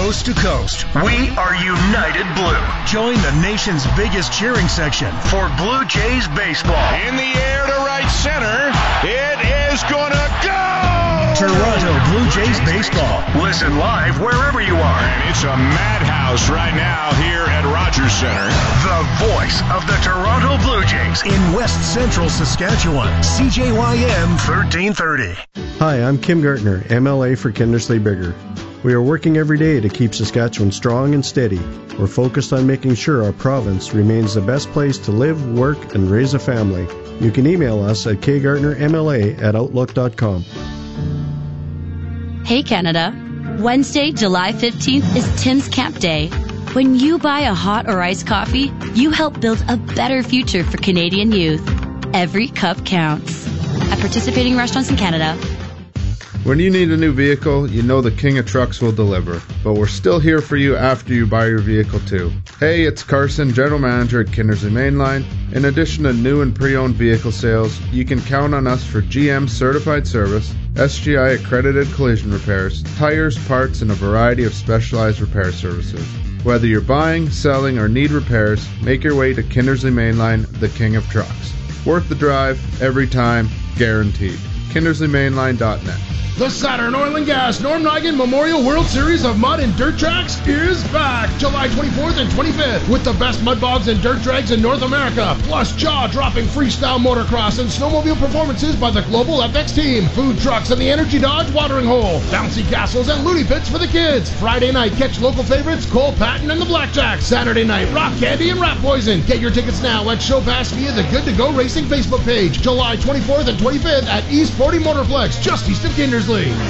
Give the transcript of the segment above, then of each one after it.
coast to coast. We are United Blue. Join the nation's biggest cheering section for Blue Jays baseball. In the air to right center. It is going to go! Toronto Blue Jays baseball. Listen live wherever you are. And it's a madhouse right now here at Rogers Center. The voice of the Toronto Blue Jays in West Central Saskatchewan. CJYM 1330. Hi, I'm Kim Gartner, MLA for Kindersley-Biggar. We are working every day to keep Saskatchewan strong and steady. We're focused on making sure our province remains the best place to live, work, and raise a family. You can email us at kgartnermla@outlook.com. Hey Canada, Wednesday, July 15th is Tim's Camp Day. When you buy a hot or iced coffee, you help build a better future for Canadian youth. Every cup counts. At participating restaurants in Canada. When you need a new vehicle, you know the King of Trucks will deliver. But we're still here for you after you buy your vehicle too. Hey, it's Carson, General Manager at Kindersley Mainline. In addition to new and pre-owned vehicle sales, you can count on us for GM certified service, SGI accredited collision repairs, tires, parts, and a variety of specialized repair services. Whether you're buying, selling, or need repairs, make your way to Kindersley Mainline, the King of Trucks. Worth the drive, every time, guaranteed. KindersleyMainline.net. The Saturn Oil and Gas Norm Nigan Memorial World Series of Mud and Dirt Tracks is back July 24th and 25th with the best mud bogs and dirt drags in North America, plus jaw-dropping freestyle motocross and snowmobile performances by the Global FX team, food trucks and the Energy Dodge watering hole, bouncy castles and loony pits for the kids. Friday night, catch local favorites Cole Patton and the Blackjacks. Saturday night, Rock Candy and Rat Poison. Get your tickets now at Show Pass via the Good to Go Racing Facebook page. July 24th and 25th at East 40 Motorplex, just east of Kindersley.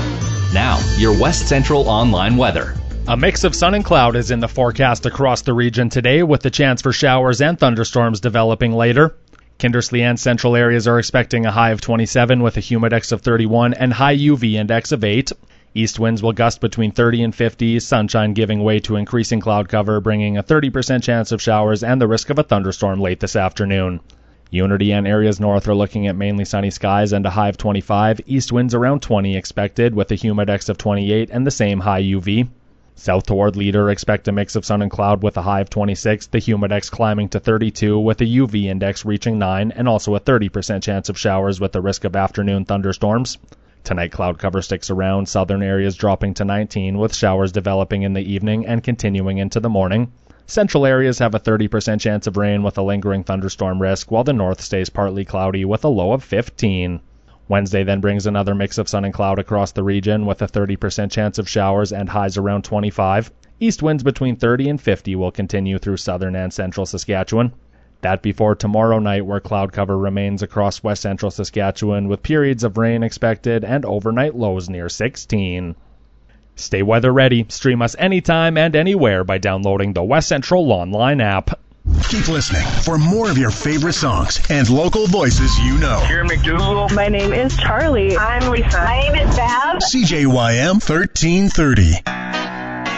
Now, your West Central online weather. A mix of sun and cloud is in the forecast across the region today, with the chance for showers and thunderstorms developing later. Kindersley and central areas are expecting a high of 27 with a humidex of 31 and high UV index of 8. East winds will gust between 30 and 50, sunshine giving way to increasing cloud cover, bringing a 30% chance of showers and the risk of a thunderstorm late this afternoon. Unity and areas north are looking at mainly sunny skies and a high of 25. East winds around 20 expected with a humidex of 28 and the same high UV. South toward Leader expect a mix of sun and cloud with a high of 26, the humidex climbing to 32 with a UV index reaching 9 and also a 30% chance of showers with the risk of afternoon thunderstorms. Tonight cloud cover sticks around, southern areas dropping to 19 with showers developing in the evening and continuing into the morning. Central areas have a 30% chance of rain with a lingering thunderstorm risk, while the north stays partly cloudy with a low of 15. Wednesday then brings another mix of sun and cloud across the region with a 30% chance of showers and highs around 25. East winds between 30 and 50 will continue through southern and central Saskatchewan. That before tomorrow night, where cloud cover remains across west central Saskatchewan with periods of rain expected and overnight lows near 16. Stay weather ready. Stream us anytime and anywhere by downloading the West Central online app. Keep listening for more of your favorite songs and local voices you know. Here, McDougal. My name is Charlie. I'm Lisa. My name is Bab. CJYM 1330.